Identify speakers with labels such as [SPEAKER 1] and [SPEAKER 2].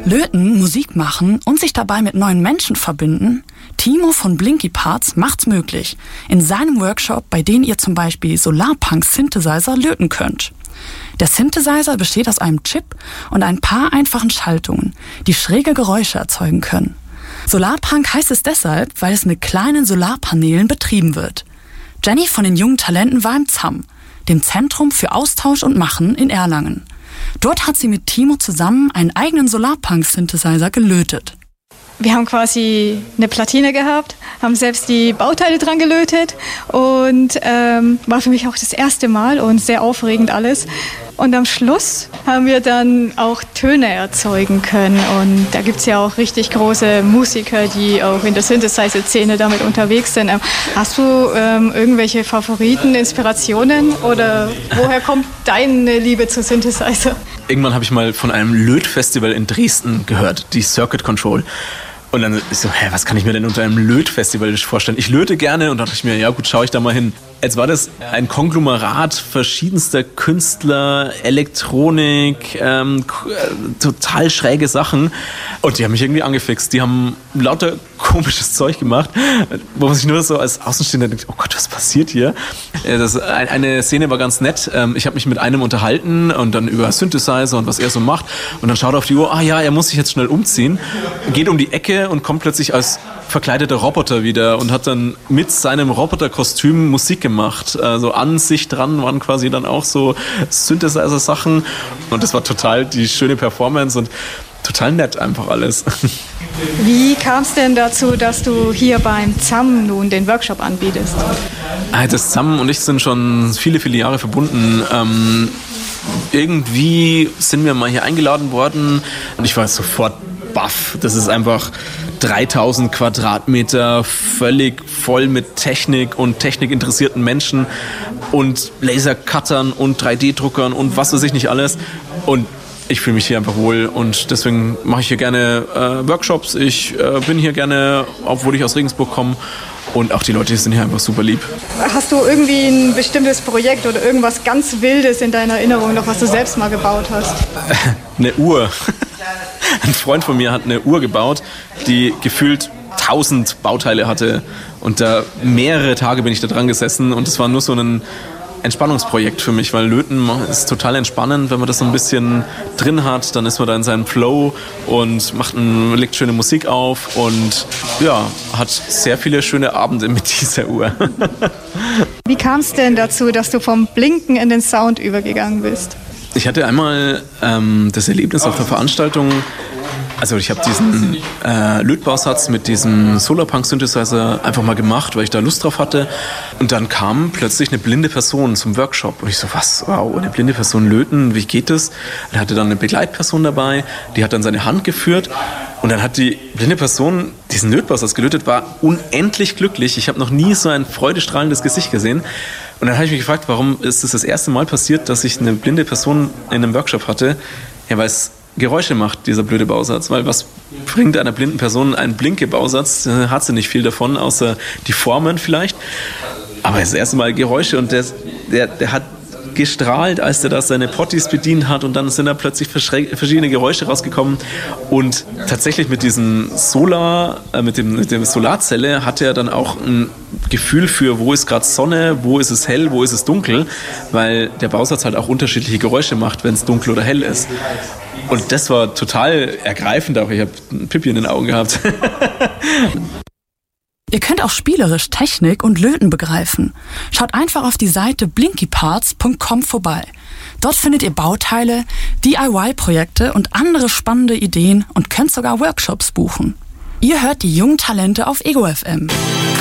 [SPEAKER 1] Löten, Musik machen und sich dabei mit neuen Menschen verbinden? Timo von Blinky Parts macht's möglich. In seinem Workshop, bei dem ihr zum Beispiel Solarpunk-Synthesizer löten könnt. Der Synthesizer besteht aus einem Chip und ein paar einfachen Schaltungen, die schräge Geräusche erzeugen können. Solarpunk heißt es deshalb, weil es mit kleinen Solarpanelen betrieben wird. Jenny von den jungen Talenten war im ZAM, dem Zentrum für Austausch und Machen in Erlangen. Dort hat sie mit Timo zusammen einen eigenen Solarpunk-Synthesizer gelötet.
[SPEAKER 2] Wir haben quasi eine Platine gehabt, haben selbst die Bauteile dran gelötet und war für mich auch das erste Mal und sehr aufregend alles. Und am Schluss haben wir dann auch Töne erzeugen können. Und da gibt es ja auch richtig große Musiker, die auch in der Synthesizer-Szene damit unterwegs sind. Hast du irgendwelche Favoriten, Inspirationen oder woher kommt deine Liebe zu Synthesizer?
[SPEAKER 3] Irgendwann habe ich mal von einem Lötfestival in Dresden gehört, die Circuit Control. Und dann ist so, was kann ich mir denn unter einem Lötfestival vorstellen? Ich löte gerne und dann dachte ich mir, ja gut, schaue ich da mal hin. Jetzt war das ein Konglomerat verschiedenster Künstler, Elektronik, total schräge Sachen. Und die haben mich irgendwie angefixt. Die haben lauter komisches Zeug gemacht, wo man sich nur so als Außenstehender denkt, oh Gott, was passiert hier? Eine Szene war ganz nett. Ich habe mich mit einem unterhalten und dann über Synthesizer und was er so macht. Und dann schaut er auf die Uhr, er muss sich jetzt schnell umziehen, geht um die Ecke und kommt plötzlich als verkleideter Roboter wieder und hat dann mit seinem Roboterkostüm Musik gemacht. Also an sich dran waren quasi dann auch so Synthesizer-Sachen und das war total die schöne Performance und total nett einfach alles.
[SPEAKER 2] Wie kam es denn dazu, dass du hier beim ZAM nun den Workshop anbietest?
[SPEAKER 3] Das ZAM und ich sind schon viele, viele Jahre verbunden. Irgendwie sind wir mal hier eingeladen worden und ich war sofort baff. Das ist einfach 3000 Quadratmeter, völlig voll mit Technik und technikinteressierten Menschen und Lasercuttern und 3D-Druckern und was weiß ich nicht alles. Und ich fühle mich hier einfach wohl und deswegen mache ich hier gerne Workshops. Ich bin hier gerne, obwohl ich aus Regensburg komme. Und auch die Leute sind hier einfach super lieb.
[SPEAKER 2] Hast du irgendwie ein bestimmtes Projekt oder irgendwas ganz Wildes in deiner Erinnerung noch, was du selbst mal gebaut hast?
[SPEAKER 3] Eine Uhr. Ein Freund von mir hat eine Uhr gebaut, die gefühlt 1000 Bauteile hatte. Und da mehrere Tage bin ich da dran gesessen und es war nur so ein Entspannungsprojekt für mich, weil Löten ist total entspannend, wenn man das so ein bisschen drin hat, dann ist man da in seinem Flow und legt schöne Musik auf und hat sehr viele schöne Abende mit dieser Uhr.
[SPEAKER 2] Wie kam es denn dazu, dass du vom Blinken in den Sound übergegangen bist?
[SPEAKER 3] Ich hatte einmal das Erlebnis auf einer Veranstaltung. Also ich habe diesen Lötbausatz mit diesem Solarpunk-Synthesizer einfach mal gemacht, weil ich da Lust drauf hatte. Und dann kam plötzlich eine blinde Person zum Workshop. Und ich so, was? Wow, eine blinde Person löten, wie geht das? Er hatte dann eine Begleitperson dabei, die hat dann seine Hand geführt. Und dann hat die blinde Person diesen Lötbausatz gelötet, war unendlich glücklich. Ich habe noch nie so ein freudestrahlendes Gesicht gesehen. Und dann habe ich mich gefragt, warum ist es das erste Mal passiert, dass ich eine blinde Person in einem Workshop hatte? Ja, weil es Geräusche macht, dieser blöde Bausatz. Weil was bringt einer blinden Person ein Blinke-Bausatz? Hat sie nicht viel davon, außer die Formen vielleicht. Aber das erste Mal Geräusche und der hat gestrahlt, als der da seine Potties bedient hat und dann sind da plötzlich verschiedene Geräusche rausgekommen und tatsächlich mit diesem mit dem Solarzelle hat er dann auch ein Gefühl für, wo ist gerade Sonne, wo ist es hell, wo ist es dunkel, weil der Bausatz halt auch unterschiedliche Geräusche macht, wenn es dunkel oder hell ist. Und das war total ergreifend auch. Ich habe ein Pipi in den Augen gehabt.
[SPEAKER 1] Ihr könnt auch spielerisch Technik und Löten begreifen. Schaut einfach auf die Seite blinkyparts.com vorbei. Dort findet ihr Bauteile, DIY-Projekte und andere spannende Ideen und könnt sogar Workshops buchen. Ihr hört die jungen Talente auf Ego FM.